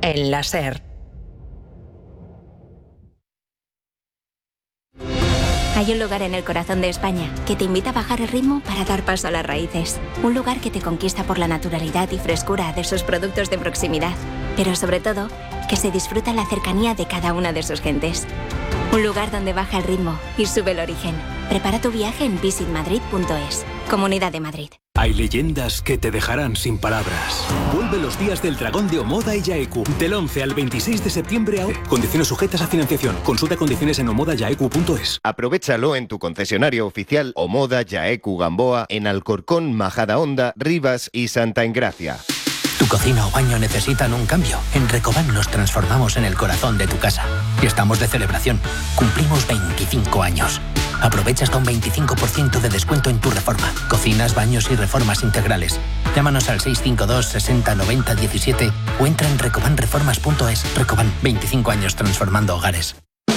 en la SER. Hay un lugar en el corazón de España que te invita a bajar el ritmo para dar paso a las raíces. Un lugar que te conquista por la naturalidad y frescura de sus productos de proximidad. Pero sobre todo, que se disfruta la cercanía de cada una de sus gentes. Un lugar donde baja el ritmo y sube el origen. Prepara tu viaje en visitmadrid.es. Comunidad de Madrid. Hay leyendas que te dejarán sin palabras. Vuelve los días del dragón de Omoda y Yaeku. Del 11 al 26 de septiembre. Condiciones sujetas a financiación. Consulta condiciones en omodayaeku.es. Aprovechalo en tu concesionario oficial Omoda, Yaeku, Gamboa, en Alcorcón, Majadahonda, Rivas y Santa Engracia. ¿Tu cocina o baño necesitan un cambio? En Recoban los transformamos en el corazón de tu casa. Y estamos de celebración. Cumplimos 25 años. Aprovecha hasta un 25% de descuento en tu reforma. Cocinas, baños y reformas integrales. Llámanos al 652 60 90 17 o entra en recobanreformas.es. Recoban, 25 años transformando hogares.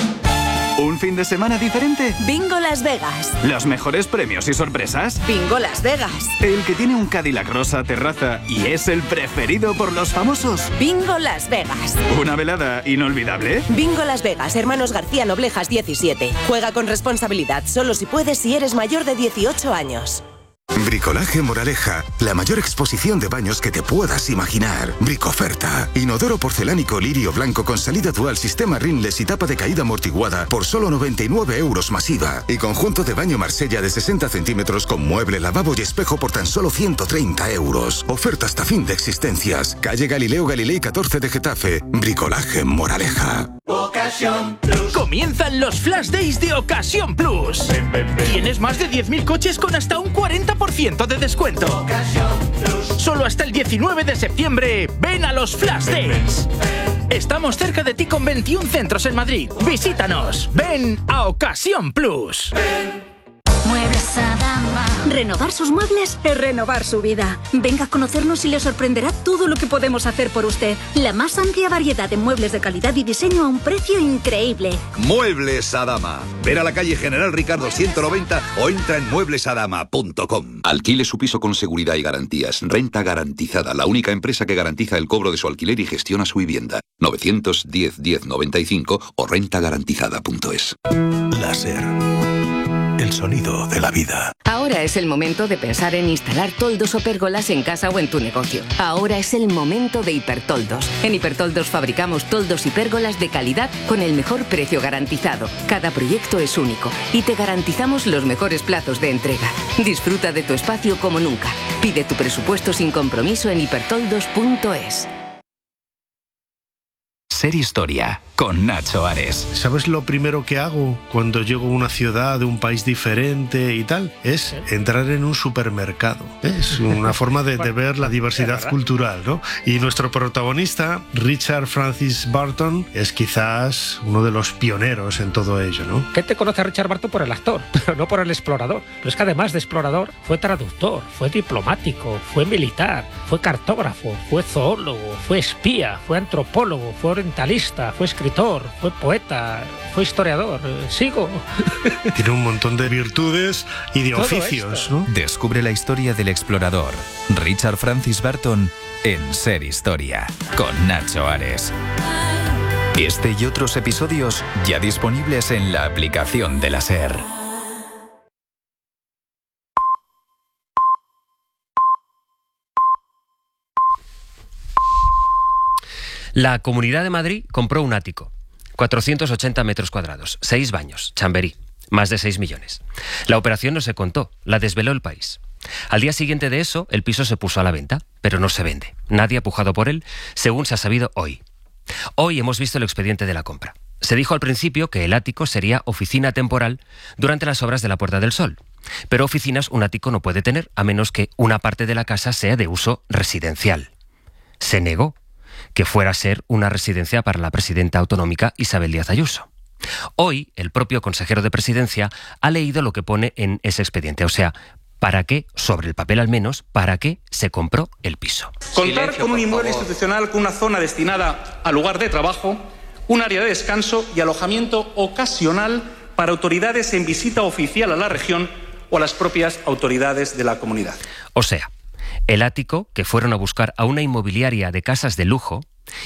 ¿Un fin de semana diferente? Bingo Las Vegas. ¿Los mejores premios y sorpresas? Bingo Las Vegas. ¿El que tiene un Cadillac rosa terraza y es el preferido por los famosos? Bingo Las Vegas. ¿Una velada inolvidable? Bingo Las Vegas, Hermanos García Noblejas 17. Juega con responsabilidad, solo si puedes si eres mayor de 18 años. Bricolaje Moraleja, la mayor exposición de baños que te puedas imaginar. Bricoferta. Inodoro porcelánico lirio blanco con salida dual, sistema rinless y tapa de caída amortiguada por solo 99 € masiva. Y conjunto de baño Marsella de 60 centímetros con mueble, lavabo y espejo por tan solo 130 €. Oferta hasta fin de existencias. Calle Galileo Galilei 14 de Getafe. Bricolaje Moraleja. Ocasión Plus. Comienzan los Flash Days de Ocasión Plus. Tienes más de 10.000 coches con hasta un 40% de descuento. Ocasión Plus. Solo hasta el 19 de septiembre. Ven a los Flash Days. Estamos cerca de ti con 21 centros en Madrid. Visítanos. Ven a Ocasión Plus. Muebles Adama. Renovar sus muebles es renovar su vida. Venga a conocernos y le sorprenderá todo lo que podemos hacer por usted. La más amplia variedad de muebles de calidad y diseño a un precio increíble. Muebles Adama. Ver a la calle General Ricardo 190 o entra en mueblesadama.com. Alquile su piso con seguridad y garantías. Renta Garantizada, la única empresa que garantiza el cobro de su alquiler y gestiona su vivienda. 910 10 95 o rentagarantizada.es. Láser. El sonido de la vida. Ahora es el momento de pensar en instalar toldos o pérgolas en casa o en tu negocio. Ahora es el momento de Hipertoldos. En Hipertoldos fabricamos toldos y pérgolas de calidad con el mejor precio garantizado. Cada proyecto es único y te garantizamos los mejores plazos de entrega. Disfruta de tu espacio como nunca. Pide tu presupuesto sin compromiso en hipertoldos.es. Ser Historia, con Nacho Ares. ¿Sabes lo primero que hago cuando llego a una ciudad de un país diferente y tal? Es entrar en un supermercado. Es una forma de ver la diversidad cultural, ¿no? Y nuestro protagonista, Richard Francis Burton, es quizás uno de los pioneros en todo ello, ¿no? ¿Qué te conoce a Richard Burton por el actor, pero no por el explorador? Pero es que además de explorador, fue traductor, fue diplomático, fue militar, fue cartógrafo, fue zoólogo, fue espía, fue antropólogo, fue orientalista, fue escritor, fue poeta, fue historiador. Sigo. Tiene un montón de virtudes y de oficios, ¿no? Descubre la historia del explorador Richard Francis Burton en Ser Historia, con Nacho Ares. Este y otros episodios ya disponibles en la aplicación de la SER. La Comunidad de Madrid compró un ático, 480 metros cuadrados, 6 baños, Chamberí, más de 6 millones. La operación no se contó, la desveló El País. Al día siguiente de eso, el piso se puso a la venta, pero no se vende. Nadie ha pujado por él, según se ha sabido hoy. Hoy hemos visto el expediente de la compra. Se dijo al principio que el ático sería oficina temporal durante las obras de la Puerta del Sol. Pero oficinas un ático no puede tener, a menos que una parte de la casa sea de uso residencial. Se negó que fuera a ser una residencia para la presidenta autonómica Isabel Díaz Ayuso. Hoy, el propio consejero de Presidencia ha leído lo que pone en ese expediente, o sea, para qué, sobre el papel al menos, para qué se compró el piso. Contar con un inmueble institucional con una zona destinada al lugar de trabajo, un área de descanso y alojamiento ocasional para autoridades en visita oficial a la región o a las propias autoridades de la comunidad. O sea, el ático que fueron a buscar a una inmobiliaria de casas de lujo